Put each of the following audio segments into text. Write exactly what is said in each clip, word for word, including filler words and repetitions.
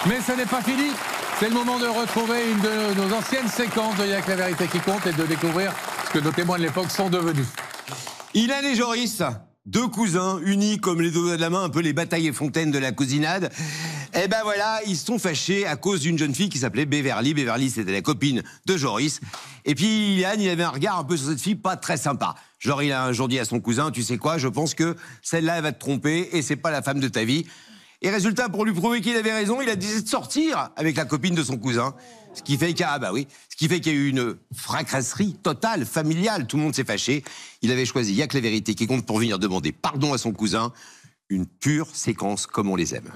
Mais ce n'est pas fini. C'est le moment de retrouver une de nos anciennes séquences de Y'a que la vérité qui compte et de découvrir ce que nos témoins de l'époque sont devenus. Ilan et Joris, deux cousins unis comme les doigts de la main, un peu les batailles et fontaines de la cousinade. Et ben voilà, ils se sont fâchés à cause d'une jeune fille qui s'appelait Beverly. Beverly, c'était la copine de Joris. Et puis Ilan, il avait un regard un peu sur cette fille pas très sympa. Genre, il a un jour dit à son cousin, tu sais quoi, je pense que celle-là, elle va te tromper et c'est pas la femme de ta vie. Et résultat, pour lui prouver qu'il avait raison, il a décidé de sortir avec la copine de son cousin. Ce qui fait qu'il y a, ah bah oui, ce qui fait qu'il y a eu une fracasserie totale, familiale, tout le monde s'est fâché. Il avait choisi Y'a que la vérité qui compte pour venir demander pardon à son cousin. Une pure séquence comme on les aime.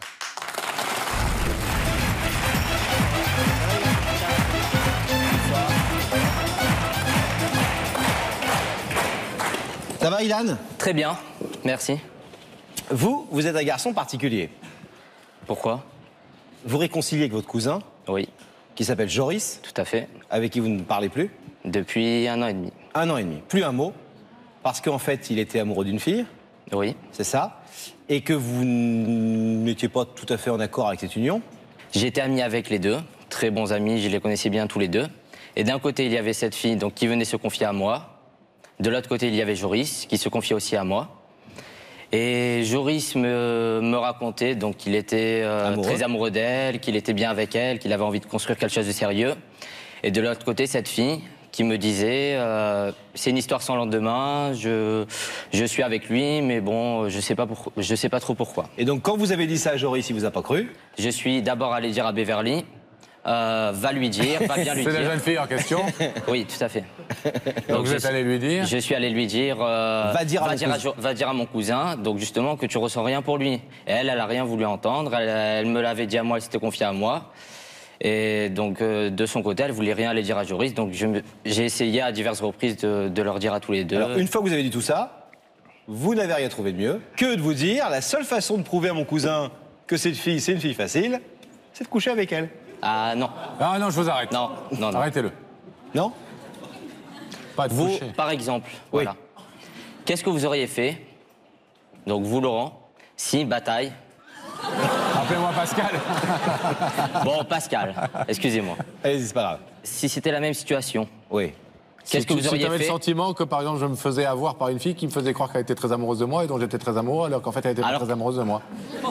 Ça va, Ilan? Très bien, merci. Vous, vous êtes un garçon particulier. Pourquoi? Vous réconciliez avec votre cousin, Oui, qui s'appelle Joris, tout à fait. avec qui vous ne parlez plus. Depuis un an et demi. Un an et demi, plus un mot, parce qu'en fait, il était amoureux d'une fille, Oui. c'est ça, et que vous n'étiez pas tout à fait en accord avec cette union. J'étais ami avec les deux, très bons amis, je les connaissais bien tous les deux. Et d'un côté, il y avait cette fille donc, qui venait se confier à moi. De l'autre côté, il y avait Joris, qui se confiait aussi à moi. Et Joris me, me racontait donc qu'il était euh, Amoureux. très amoureux d'elle, qu'il était bien avec elle, qu'il avait envie de construire quelque chose de sérieux. Et de l'autre côté, cette fille qui me disait euh, c'est une histoire sans lendemain, je, je suis avec lui, mais bon, je sais pas pour, je sais pas trop pourquoi. Et donc, quand vous avez dit ça à Joris, il vous a pas cru. Je suis d'abord allé dire à Beverly, euh, va lui dire, va bien lui C'est dire. la jeune fille en question. Oui, tout à fait. Donc, vous je êtes suis- allé lui dire. Je suis allé lui dire, euh, Va dire à mon dire, cousin. Jo- va dire à mon cousin, donc justement que tu ressens rien pour lui. Et elle, elle a rien voulu entendre. Elle, elle me l'avait dit à moi, elle s'était confiée à moi. Et donc euh, de son côté, elle voulait rien aller dire à Joris. Donc je me- j'ai essayé à diverses reprises de, de leur dire à tous les deux. Alors, une fois que vous avez dit tout ça, vous n'avez rien trouvé de mieux que de vous dire la seule façon de prouver à mon cousin que cette fille, c'est une fille facile, c'est de coucher avec elle. Ah non, Ah non, je vous arrête. non, non, non. Arrêtez-le. Non? Pas de Vous, coucher. par exemple, Oui. voilà. Qu'est-ce que vous auriez fait, donc vous Laurent, si bataille. Appelez-moi Pascal. Bon, Pascal, excusez-moi. Allez-y, c'est pas grave. Si c'était la même situation, Oui. qu'est-ce que vous Si auriez tu avais fait? le sentiment que, par exemple, je me faisais avoir par une fille qui me faisait croire qu'elle était très amoureuse de moi et dont j'étais très amoureux, alors qu'en fait, elle était Alors- pas très amoureuse de moi.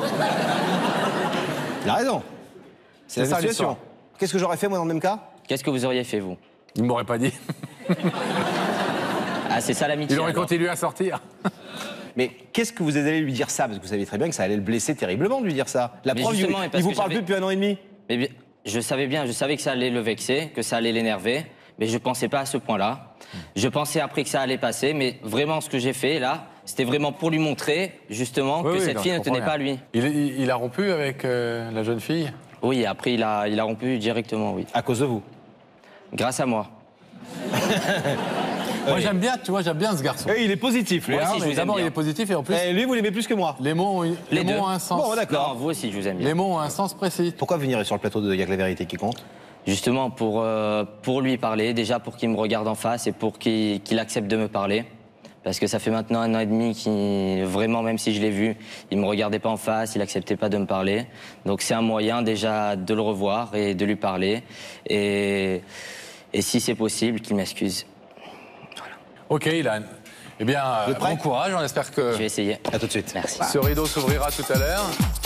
Il a raison. C'est la C'est ça, même situation. l'histoire. Qu'est-ce que j'aurais fait, moi, dans le même cas? Qu'est-ce que vous auriez fait, vous? Il ne m'aurait pas dit. Ah, c'est ça l'amitié. Il aurait alors. continué à sortir. Mais qu'est-ce que vous êtes allé lui dire ça? Parce que vous savez très bien que ça allait le blesser terriblement de lui dire ça. La Mais preuve, il, justement, et parce il vous que parle j'avais- plus depuis un an et demi. Mais bien, je savais bien, je savais que ça allait le vexer, que ça allait l'énerver, mais je pensais pas à ce point-là. Je pensais après que ça allait passer, mais vraiment ce que j'ai fait là, c'était vraiment pour lui montrer justement Oui, que oui, cette non, fille je ne tenait comprends pas à bien. lui. Il, il- il a rompu avec euh, la jeune fille. Oui, après il a, il a rompu directement, oui. À cause de vous. Grâce à moi. Moi, j'aime bien, tu vois, j'aime bien ce garçon. Et il est positif, lui. Moi hein. aussi, je mais vous aime D'abord, bien. il est positif et en plus, Et lui, vous l'aimez plus que moi. les mots ont, les Les mots deux. ont un sens. Bon, d'accord. Non, vous aussi, je vous aime bien. Les mots ont un sens précis. Pourquoi venir sur le plateau de Y'a que la vérité qui compte? Justement pour, euh, pour lui parler, déjà pour qu'il me regarde en face et pour qu'il qu'il accepte de me parler. Parce que ça fait maintenant un an et demi qu'il, vraiment, même si je l'ai vu, il me regardait pas en face, il acceptait pas de me parler. Donc c'est un moyen déjà de le revoir et de lui parler. Et, et si c'est possible, qu'il m'excuse. Ok, Ilan. Eh bien, êtes prêt? bon courage, on espère que Je vais essayer. À tout de suite. Merci. ce rideau s'ouvrira tout à l'heure.